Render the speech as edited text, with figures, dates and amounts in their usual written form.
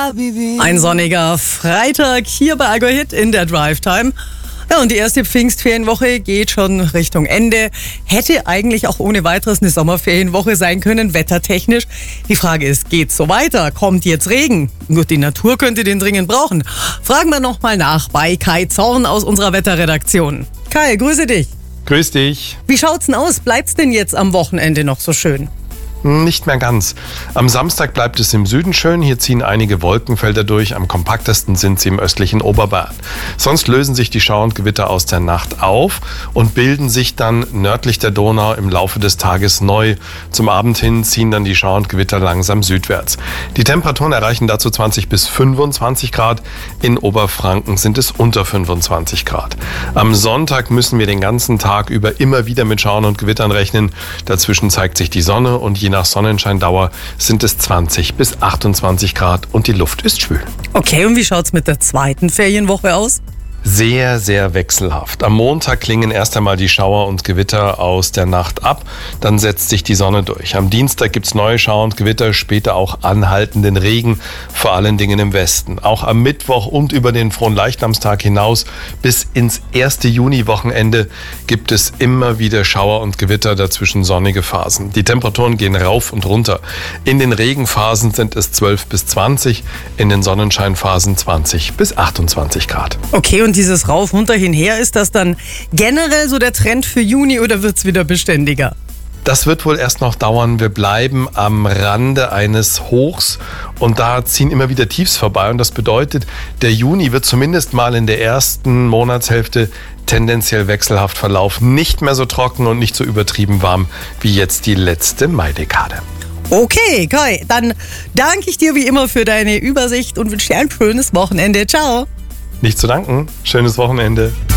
Ein sonniger Freitag hier bei Agro Hit in der Drive Time. Ja, und die erste Pfingstferienwoche geht schon Richtung Ende. Hätte eigentlich auch ohne weiteres eine Sommerferienwoche sein können, wettertechnisch. Die Frage ist, geht's so weiter? Kommt jetzt Regen? Gut, die Natur könnte den dringend brauchen. Fragen wir nochmal nach bei Kai Zorn aus unserer Wetterredaktion. Kai, grüße dich. Grüß dich. Wie schaut's denn aus? Bleibt's denn jetzt am Wochenende noch so schön? Nicht mehr ganz. Am Samstag bleibt es im Süden schön. Hier ziehen einige Wolkenfelder durch. Am kompaktesten sind sie im östlichen Oberbayern. Sonst lösen sich die Schauer und Gewitter aus der Nacht auf und bilden sich dann nördlich der Donau im Laufe des Tages neu. Zum Abend hin ziehen dann die Schauer und Gewitter langsam südwärts. Die Temperaturen erreichen dazu 20 bis 25 Grad. In Oberfranken sind es unter 25 Grad. Am Sonntag müssen wir den ganzen Tag über immer wieder mit Schauern und Gewittern rechnen. Dazwischen zeigt sich die Sonne und je nach Sonnenscheindauer sind es 20 bis 28 Grad und die Luft ist schwül. Okay, und wie schaut's mit der zweiten Ferienwoche aus? Sehr, sehr wechselhaft. Am Montag klingen erst einmal die Schauer und Gewitter aus der Nacht ab, dann setzt sich die Sonne durch. Am Dienstag gibt es neue Schauer und Gewitter, später auch anhaltenden Regen, vor allen Dingen im Westen. Auch am Mittwoch und über den Fronleichnamstag hinaus bis ins erste Juniwochenende gibt es immer wieder Schauer und Gewitter, dazwischen sonnige Phasen. Die Temperaturen gehen rauf und runter. In den Regenphasen sind es 12 bis 20, in den Sonnenscheinphasen 20 bis 28 Grad. Okay, und dieses Rauf, runter, hinher, ist das dann generell so der Trend für Juni oder wird es wieder beständiger? Das wird wohl erst noch dauern. Wir bleiben am Rande eines Hochs und da ziehen immer wieder Tiefs vorbei. Und das bedeutet, der Juni wird zumindest mal in der ersten Monatshälfte tendenziell wechselhaft verlaufen. Nicht mehr so trocken und nicht so übertrieben warm wie jetzt die letzte Maidekade. Okay, Kai, dann danke ich dir wie immer für deine Übersicht und wünsche dir ein schönes Wochenende. Ciao. Nicht zu danken. Schönes Wochenende.